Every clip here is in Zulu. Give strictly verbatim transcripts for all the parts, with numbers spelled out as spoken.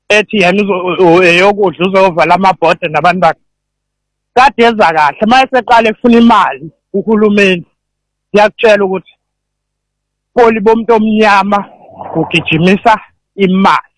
ethi yena eyokudla uzovala amabhode nabantu bakhe kade eza kahle mayeseqala efuna imali uhulumeni yakutshela ukuthi poli bomuntu omnyama ugijimisa imali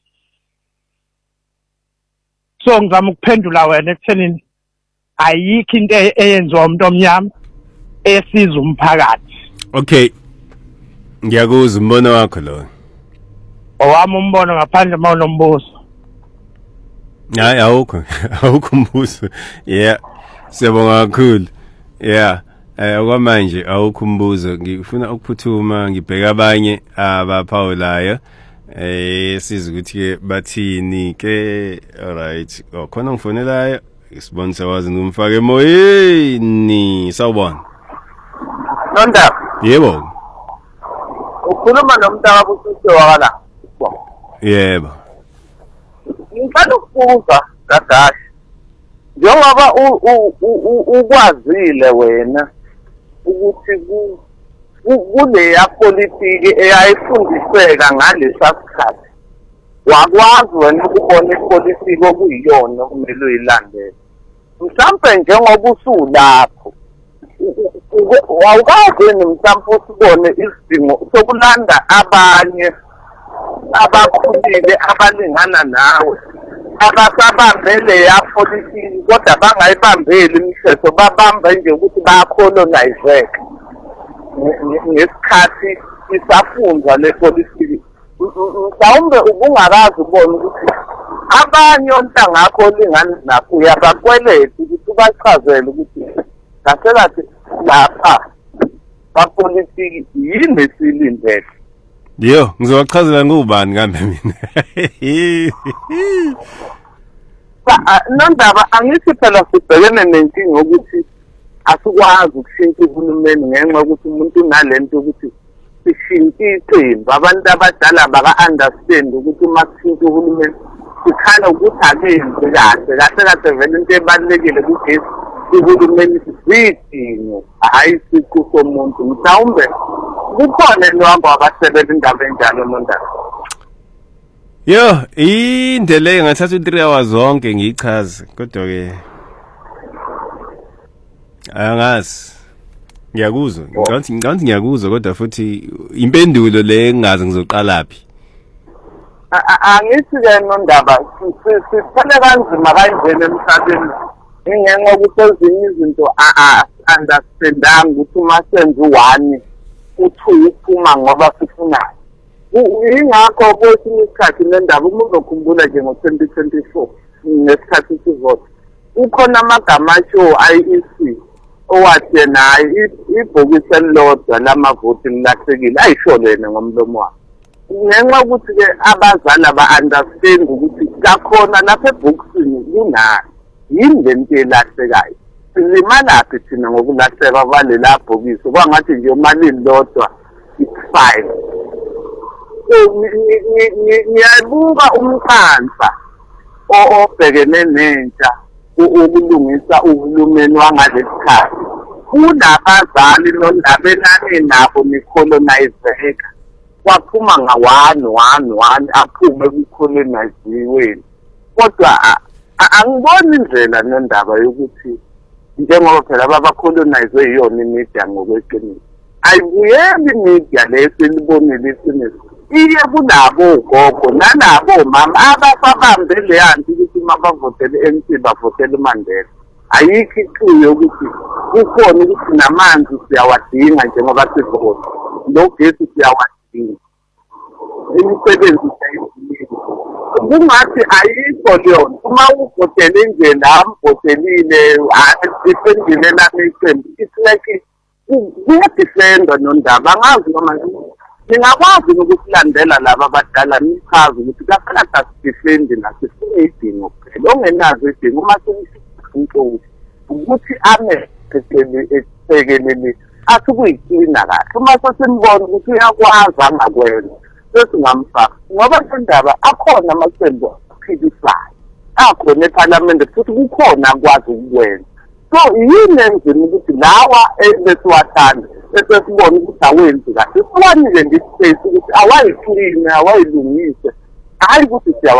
so ngizama ukuphendula wena ekuthenini ayikho into eyenziwa umuntu omnyama esiza umphakathi. Okay, ngiyakuzwa umbono wakho lo. Owami umbono ngaphandle mawunombuzo. Hayi awukho awukho umbuzo. Yeah, siyabonga kakhulu. Yeah, eh okwamanje awukho umbuzo. Ngifuna ukuphuthuma ngibheka abanye abaphawulayo. Eh siza ukuthi ke bathini ke. Alright, oh khona ngifonelayo isibonisa wazi ngumfake emoyeni. Sawubona. Nonda. Yebo. Ukhuluma nomntaka kuSisi wakala. Yebo. Ngicela ukubuza Gagashi. Njengoba ukwazile wena ukuthi kule ya politiki eyayifundiseka ngalesa sikhathi. Wakwazi wena ukubona ipolitiki okuyiyona kumele uyilandele. Mhlambe njengoba usulapho wawukazi mhlambe usibone isidingo sokulanda abanye abakhulile abalingana nawe abasabambele ya politiki kodwa bangayibambeli imithetho babamba nje ukuthi bayacolonizeka ngesikhathi isafunza le politiki. Mhlawumbe ubungakazi ubone ukuthi abanye ontanga ngakho lingana nakho uyabakweleta ukuthi ubachazele ukuthi ngaselathi lapha bapolitiki yini esilindele. Yo, ngizowachazela ngubani kambe mina. Nondaba angithi phela sibhekene nenkinga ukuthi asikwazi ukushintsha uhulumeni ngenxa yokuthi umuntu unalento ukuthi sishintshe iqembu. Abantu abadala baka-understand ukuthi uma kushintsha uhulumeni sikhana ukuthi akenzi kahle kahle kahle vele into ebalulekile kugesi uhulumeni sidingo hayi siqu somuntu. Mhlawumbe kukhona nowabo abasebenza indaba enjalo Nondaba. Yo, indlela engathatha three hours zonke ngiyichaze kodwa ke angazi ngiyakuzwa ngicathi ngicathi ngiyakuzwa kodwa futhi impendulo le engazi ngizoqalaphi. Angithi ke Nondaba sifane kanzima kanjena emhlabeni ingenxa ukuthi ezinye izinto a understandang ukuthi uma senze one u-two uphuma ngoba sifunayo. Ingakho kwesinye isikhathi Nondaba uma uzokhumbula nje ngo-twenty twenty-four ngesikhathi sivote ukhona amagama asho I E C owathi naye ibhokisi elilodwa lamavoti lilahlekile ayisho lena ngomlomo wakhe. Ngenxa ukuthi ke abazali aba-understand ukuthi kakhona lapha ebhokisini kunayo yini lento elahlekayo. Silimalapi thina ngokulahleka kwalela bhokisi kwangathi nje umalini lodwa it's-five. Ngiyabuka umkhansa obhekene nentsha ukulungisa uhulumeni wangalesikhathi. Kunabazali nondabelane nabo nicolonizeka. Kwaphuma nga-one one one aphume kucoloniziweni. Kodwa angiboni indlela Nondaba yokuthi njengoba phela abacolonizwe yiyona imedia ngokweqiniso. Ayibuyeli imedia lesilibonile iqiniso. Iye kulabo gogo nalabo mama abasabambe le yanti ukuthi mabavotele M C bavotele uMandela. Ayikho iqiniso ukuthi kukhona ukuthi namanzi siyawadinga njengoba sivote. Lo gesi siyawadinga. Imisebenzi sayidinga. Kungathi ayikho leyo uma uvotele nje la mvotelile asifendile la iqembu it's like kuyadefenda Nondaba angazi noma ngingakwazi ukusilandela laba abadala nichaze ukuthi kafanele asidefende nasifune idingo kuphela ongenazo idingo uma sokuthi ukuthi ame esekelele athi kuyiklina kahle uma sesimbona ukuthi uyakwazi angakwenza sesingamfaka ngoba Nondaba akhona amaqembu aphikisayo akhona eParliament futhi kukhona akwazi ukwenza. So yini enzima ukuthi lawa ebesiwathanda esesibona ukuthi awenzi kahle siwanike nje ispace ukuthi awayiclean awayilungise hayi ukuthi siya